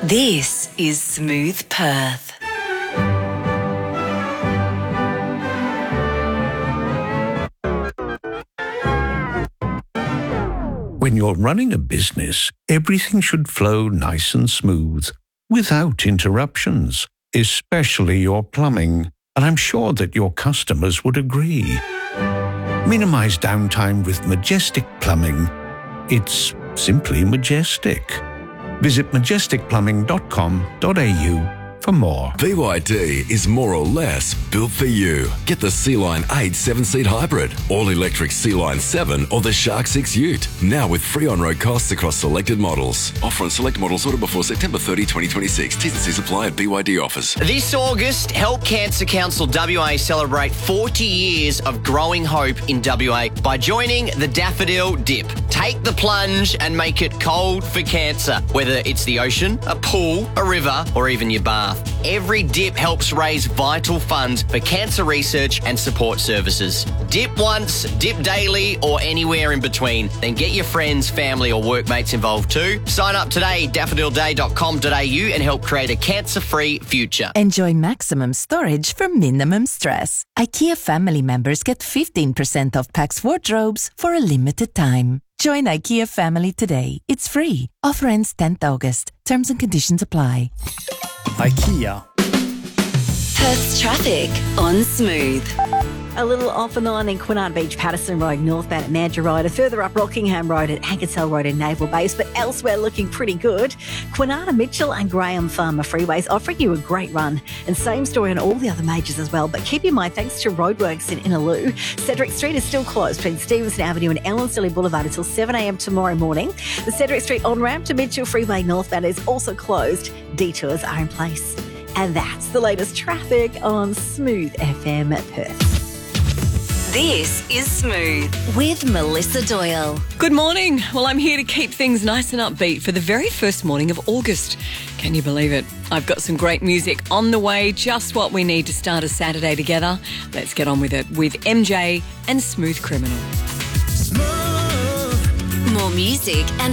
This is Smooth Perth. When you're running a business, everything should flow nice and smooth, without interruptions, especially your plumbing, and I'm sure that your customers would agree. Minimize downtime with Majestic Plumbing. It's simply majestic. Visit majesticplumbing.com.au for more. BYD is more or less built for you. Get the Sea-Line 8 7-seat hybrid, all-electric Sea-Line 7 or the Shark 6 Ute. Now with free on-road costs across selected models. Offer on select models ordered before September 30, 2026. T's and C's apply at BYD offers. This August, Help Cancer Council WA celebrate 40 years of growing hope in WA by joining the Daffodil Dip. Take the plunge and make it cold for cancer, whether it's the ocean, a pool, a river, or even your bath. Every dip helps raise vital funds for cancer research and support services. Dip once, dip daily, or anywhere in between. Then get your friends, family, or workmates involved too. Sign up today, daffodilday.com.au, and help create a cancer-free future. Enjoy maximum storage for minimum stress. IKEA family members get 15% off Pax wardrobes for a limited time. Join IKEA family today. It's free. Offer ends 10th August. Terms and conditions apply. IKEA. Perth's traffic on Smooth. A little off and on in Quinard Beach, Patterson Road, northbound at Mandurah Road, further up Rockingham Road at Ankersell Road and Naval Base, but elsewhere looking pretty good. Quinard, Mitchell and Graham Farmer freeways offering you a great run. And same story on all the other majors as well. But keep in mind, thanks to roadworks in Innaloo, Cedric Street is still closed between Stevenson Avenue and Ellerslie Boulevard until 7 a.m. tomorrow morning. The Cedric Street on-ramp to Mitchell Freeway northbound is also closed. Detours are in place. And that's the latest traffic on Smooth FM Perth. This is Smooth with Melissa Doyle. Good morning. Well, I'm here to keep things nice and upbeat for the very first morning of August. Can you believe it? I've got some great music on the way, just what we need to start a Saturday together. Let's get on with it with MJ and Smooth Criminal. More music and